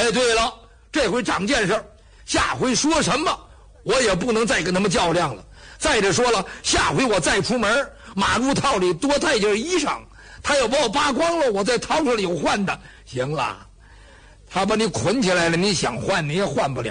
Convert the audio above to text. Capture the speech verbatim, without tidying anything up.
哎，对了，这回长见识，下回说什么我也不能再跟他们较量了。再者说了，下回我再出门，马路套里多带件衣裳，他要把我扒光了，我再掏出来有换的。行了，他把你捆起来了，你想换你也换不了。